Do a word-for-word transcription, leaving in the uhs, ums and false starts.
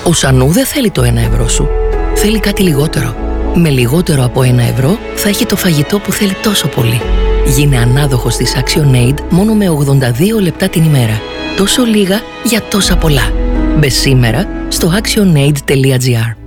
Ο Σανού δεν θέλει το ένα ευρώ σου. Θέλει κάτι λιγότερο. Με λιγότερο από ένα ευρώ θα έχει το φαγητό που θέλει τόσο πολύ. Γίνε ανάδοχος της ActionAid μόνο με ογδόντα δύο λεπτά την ημέρα. Τόσο λίγα για τόσα πολλά. Μπες σήμερα στο actionaid τελεία gr.